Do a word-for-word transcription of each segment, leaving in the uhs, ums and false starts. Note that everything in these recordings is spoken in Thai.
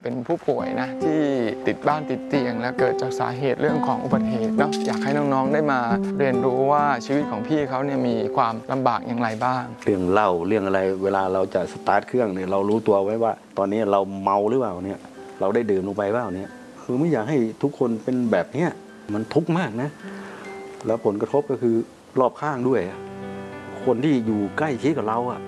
เป็นผู้ป่วยนะที่ติดบ้านติดเตียงและเกิดจากสาเหตุเรื่องของอุบัติเหตุเนาะอยากให้น้องๆได้มาเรียนรู้ว่าชีวิตของพี่เขาเนี่ยมีความลำบากอย่างไรบ้างเรื่องเล่าเรื่องอะไรเวลาเราจะสตาร์ทเครื่องเนี่ยเรารู้ตัวไว้ว่าตอนนี้เราเมาหรือเปล่าเนี่ยเราได้ดื่มลงไปเปล่าเนี่ยคือไม่อยากให้ทุกคนเป็นแบบเนี้ยมันทุกข์มากนะแล้วผลกระทบก็คือรอบข้างด้วยคนที่อยู่ใกล้ชิดกับเราอะ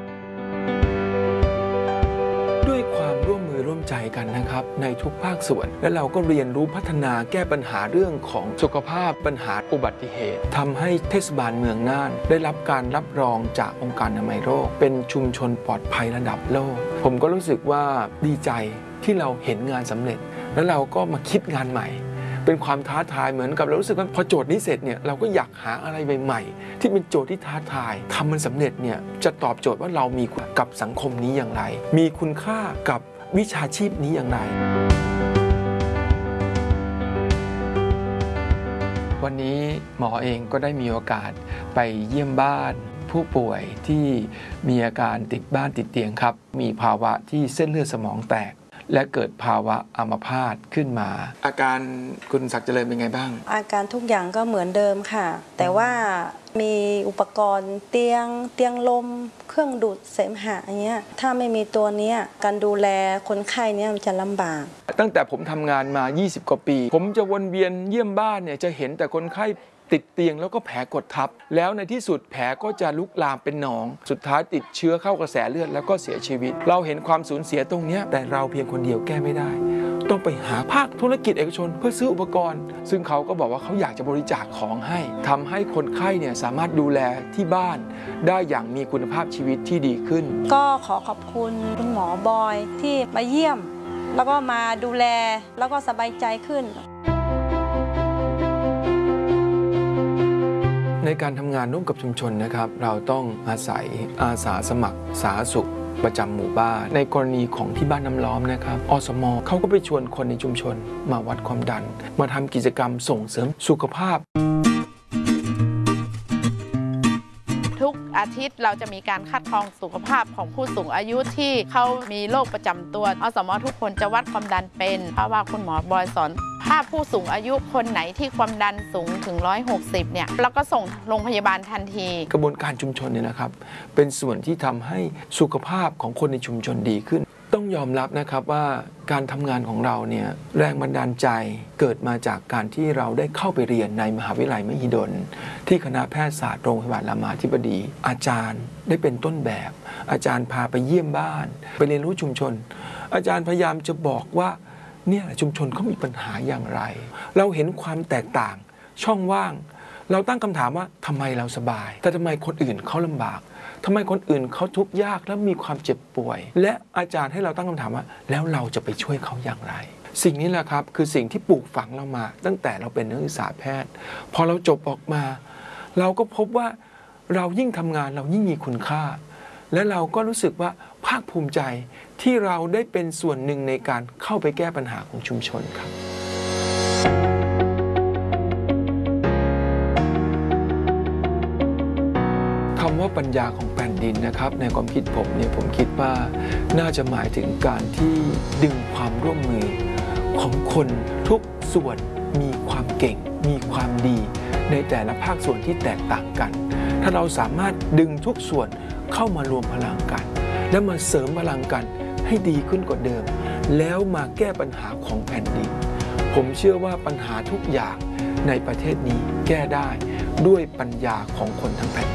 ด้วยความร่วมมือร่วมใจกันนะครับในทุกภาคส่วนและเราก็เรียนรู้พัฒนาแก้ปัญหาเรื่องของสุขภาพปัญหาอุบัติเหตุทำให้เทศบาลเมืองน่านได้รับการรับรองจากองค์การอนามัยโลกเป็นชุมชนปลอดภัยระดับโลกผมก็รู้สึกว่าดีใจที่เราเห็นงานสำเร็จแล้วเราก็มาคิดงานใหม่เป็นความท้าทายเหมือนกับเรารู้สึกว่าพอโจทย์นี้เสร็จเนี่ยเราก็อยากหาอะไรใหม่ๆที่เป็นโจทย์ที่ท้าทายทำมันสำเร็จเนี่ยจะตอบโจทย์ว่าเรามีกับสังคมนี้อย่างไรมีคุณค่ากับวิชาชีพนี้อย่างไรวันนี้หมอเองก็ได้มีโอกาสไปเยี่ยมบ้านผู้ป่วยที่มีอาการติดบ้านติดเตียงครับมีภาวะที่เส้นเลือดสมองแตกและเกิดภาวะอัมพาตขึ้นมาอาการคุณศักดิ์เจริญเป็นไงบ้างอาการทุกอย่างก็เหมือนเดิมค่ะแต่ว่ามีอุปกรณ์เตียงเตียงลมเครื่องดูดเสมหะอย่างเงี้ยถ้าไม่มีตัวนี้การดูแลคนไข้เนี่ยมันจะลำบากตั้งแต่ผมทำงานมายี่สิบกว่าปีผมจะวนเวียนเยี่ยมบ้านเนี่ยจะเห็นแต่คนไข้ติดเตียงแล้วก็แผลกดทับแล้วในที่สุดแผลก็จะลุกลามเป็นหนองสุดท้ายติดเชื้อเข้ากระแสเลือดแล้วก็เสียชีวิตเราเห็นความสูญเสียตรงนี้แต่เราเพียงคนเดียวแก้ไม่ได้ต้องไปหาภาคธุรกิจเอกชนเพื่อซื้ออุปกรณ์ซึ่งเขาก็บอกว่าเขาอยากจะบริจาคของให้ทำให้คนไข้เนี่ยสามารถดูแลที่บ้านได้อย่างมีคุณภาพชีวิตที่ดีขึ้นก็ขอขอบคุณคุณหมอบอยที่มาเยี่ยมแล้วก็มาดูแลแล้วก็สบายใจขึ้นในการทำงานร่วมกับชุมชนนะครับเราต้องอาศัยอาสาสมัครสาธารณสุขประจำหมู่บ้านในกรณีของที่บ้านน้ำล้อมนะครับอสม.เขาก็ไปชวนคนในชุมชนมาวัดความดันมาทำกิจกรรมส่งเสริมสุขภาพทุกอาทิตย์เราจะมีการคัดกรองสุขภาพของผู้สูงอายุที่เขามีโรคประจำตัวอสม.ทุกคนจะวัดความดันเป็นเพราะว่าคุณหมอบอยสอนถ้าผู้สูงอายุคนไหนที่ความดันสูงถึงหนึ่งร้อยหกสิบเนี่ยเราก็ส่งโรงพยาบาลทันทีกระบวนการชุมชนเนี่ยนะครับเป็นส่วนที่ทำให้สุขภาพของคนในชุมชนดีขึ้นต้องยอมรับนะครับว่าการทำงานของเราเนี่ยแรงบันดาลใจเกิดมาจากการที่เราได้เข้าไปเรียนในมหาวิทยาลัยมหิดลที่คณะแพทยศาสตร์โรงพยาบาลรามาธิบดีอาจารย์ได้เป็นต้นแบบอาจารย์พาไปเยี่ยมบ้านไปเรียนรู้ชุมชนอาจารย์พยายามจะบอกว่าเนี่ยชุมชนเขามีปัญหาอย่างไรเราเห็นความแตกต่างช่องว่างเราตั้งคำถามว่าทำไมเราสบายแต่ทำไมคนอื่นเขาลำบากทำไมคนอื่นเขาทุกข์ยากและมีความเจ็บป่วยและอาจารย์ให้เราตั้งคำถามว่าแล้วเราจะไปช่วยเขาอย่างไรสิ่งนี้แหละครับคือสิ่งที่ปลูกฝังเรามาตั้งแต่เราเป็นนักศึกษาแพทย์พอเราจบออกมาเราก็พบว่าเรายิ่งทำงานเรายิ่งมีคุณค่าและเราก็รู้สึกว่าภาคภูมิใจที่เราได้เป็นส่วนหนึ่งในการเข้าไปแก้ปัญหาของชุมชนครับคำว่าปัญญาของแผ่นดินนะครับในความคิดผมเนี่ยผมคิดว่าน่าจะหมายถึงการที่ดึงความร่วมมือของคนทุกส่วนมีความเก่งมีความดีในแต่ละภาคส่วนที่แตกต่างกันถ้าเราสามารถดึงทุกส่วนเข้ามารวมพลังกันและมาเสริมพลังกันให้ดีขึ้นกว่าเดิมแล้วมาแก้ปัญหาของแผ่นดินผมเชื่อว่าปัญหาทุกอย่างในประเทศนี้แก้ได้ด้วยปัญญาของคนทั้งแผ่น